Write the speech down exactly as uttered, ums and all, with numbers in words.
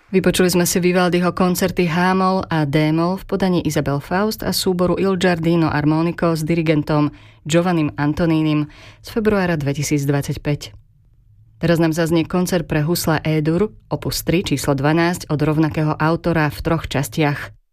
Vypočuli sme si Vivaldiho koncerty H-moll a D-moll v podaní Isabel Faust a súboru Il Giardino Armonico s dirigentom Giovannim Antonínim z februára dvetisícdvadsaťpäť. Teraz nám zaznie koncert pre husle E-dur, opus tri, číslo dvanásť od rovnakého autora v troch častiach.